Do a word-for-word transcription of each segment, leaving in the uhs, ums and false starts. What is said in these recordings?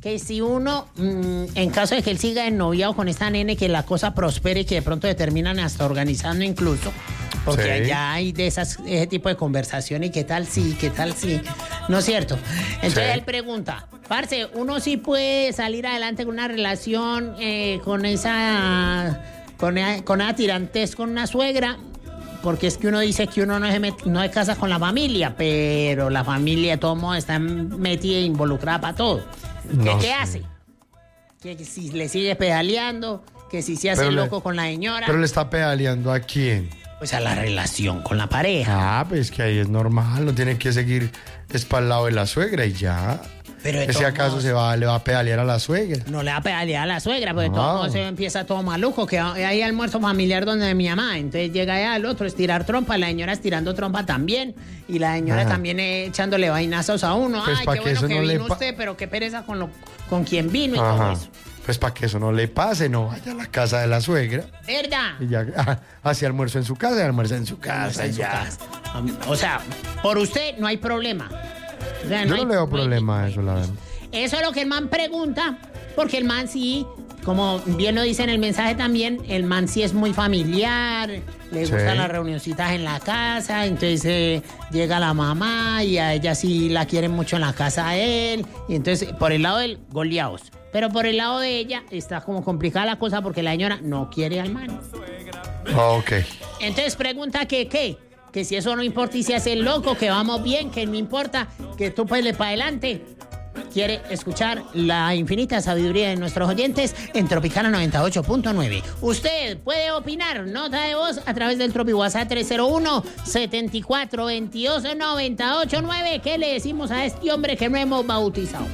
que si uno, mmm, en caso de que él siga ennoviado con esta nene, que la cosa prospere y que de pronto se terminan hasta organizando incluso, porque Sí. allá hay de esas, ese tipo de conversación y qué tal sí, qué tal sí, ¿no es cierto? Entonces Sí. él pregunta, parce, ¿uno sí puede salir adelante con una relación eh, con esa, con, con esa tirantez con una suegra? Porque es que uno dice que uno no se, met, no se casa con la familia, pero la familia de todos modos está metida e involucrada para todo. ¿Qué, No ¿qué sé. hace? Que si le sigue pedaleando, que si se hace Pero le- loco con la señora, Pero le está pedaleando a quién. pues a la relación con la pareja. Ah, pues que ahí es normal, no tiene que seguir espaldado de la suegra y ya. Pero de Ese todos acaso modos, se va, le va a pedalear a la suegra. no le va a pedalear a la suegra, porque No. todo modo se empieza todo maluco, que hay almuerzo familiar donde mi mamá, entonces llega allá el otro, estirar trompa, la señora estirando trompa también, y la señora Ah. también eh, echándole vainazos a uno. Pues Ay, pa' qué que bueno eso que no le vino pa- usted, pero qué pereza con lo con quien vino y todo Ajá. eso. Pues para que eso no le pase, no vaya a la casa de la suegra. ¿Verdad? Y ya ah, hace almuerzo en su casa y almuerza en su casa. En su ya. casa. O sea, por usted no hay problema. O sea, Yo hay- no le veo hay- problema a eso, la verdad. Eso es lo que el man pregunta, porque el man sí, como bien lo dice en el mensaje también, el man sí es muy familiar, le Sí. gustan las reunioncitas en la casa, entonces eh, llega la mamá y a ella sí la quieren mucho en la casa a él, y entonces por el lado del goleados. Pero por el lado de ella está como complicada la cosa porque la señora no quiere al man. Ok. Entonces pregunta que qué, que si eso no importa y se hace el loco, que vamos bien, que no importa, que tú pues le para adelante. Quiere escuchar la infinita sabiduría de nuestros oyentes en Tropicana noventa y ocho punto nueve. Usted puede opinar, nota de voz a través del Tropi WhatsApp tres cero uno, setenta y cuatro, veintidós, noventa y ocho nueve. ¿Qué le decimos a este hombre que no hemos bautizado?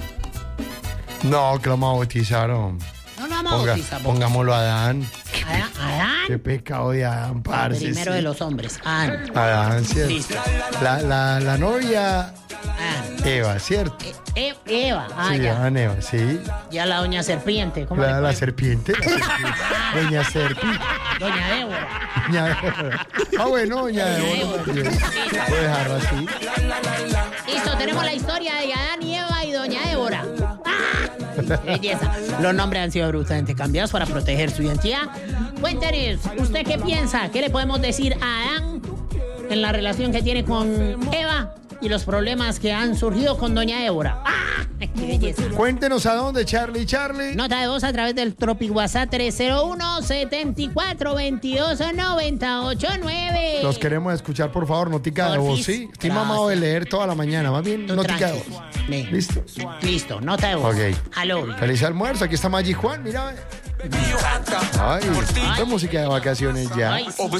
No, que lo vamos a bautizar, hombre. No lo vamos a Ponga- bautizar. pongámoslo a Adán. Adán, Qué Adán, pecado de Adán, parce. primero sí. de los hombres. Adán, Adán, ¿cierto? Listo. La, la, la novia Adán. Eva, ¿cierto? E- E- Eva, ah, sí, ya. Adán Eva, sí. Ya la doña serpiente, ¿cómo La, le la fue? serpiente, la serpiente. Doña Serpi. Doña Débora. Doña Débora. Ah, bueno, doña Débora. Bien. Puedo dejarlo así. Listo, tenemos la historia de Adán y Eva y Doña Débora. ¡Ah! Belleza. Los nombres han sido bruscamente cambiados para proteger su identidad. Cuéntenos, ¿usted qué piensa? ¿Qué le podemos decir a Adán en la relación que tiene con Eva y los problemas que han surgido con Doña Débora? ¡Ah! ¡Qué belleza! Cuéntenos a dónde, Charlie, Charlie. Nota de voz a través del Tropi WhatsApp tres cero uno, setenta y cuatro, veintidós, noventa y ocho nueve. Los queremos escuchar, por favor, notica de voz, Porfis. ¿sí? Estoy Gracias. mamado de leer toda la mañana, más bien Tú notica de tranquilo. voz. Ven. ¿Listo? Listo, nota de voz. Ok. Aló. Feliz almuerzo, aquí está Maggi Juan, mira. Ay, esta música de vacaciones ya. Ay, sí.